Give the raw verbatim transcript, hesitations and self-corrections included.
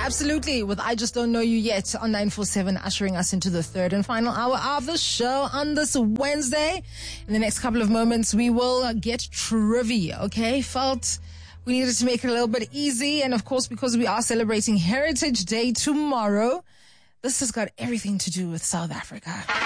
absolutely. With I Just Don't Know You Yet on nine four seven, ushering us into the third and final hour of the show on this Wednesday. In the next couple of moments, we will get trivia, okay? Felt we needed to make it a little bit easy. And of course, because we are celebrating Heritage Day tomorrow, this has got everything to do with South Africa.